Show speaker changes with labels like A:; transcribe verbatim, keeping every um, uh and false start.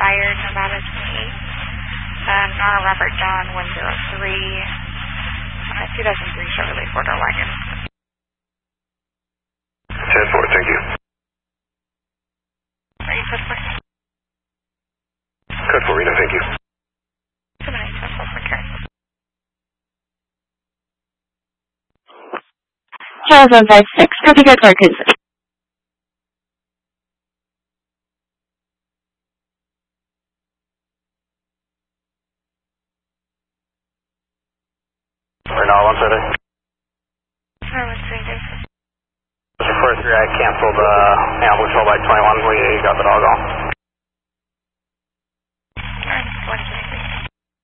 A: expired, Nevada twenty-eight. Um, Nara Robert John one zero three, uh, two thousand three Chevrolet four-door wagon.
B: ten four, thank you.
A: Ready for four?
B: Code four, Reno, thank you.
A: seven nine seven four for Karen.
C: Charles one five six, copy good for Cruises.
B: Reno, one city.
A: Oh, one city.
B: four three, I canceled uh, animal control by twenty-one. We got the dog on.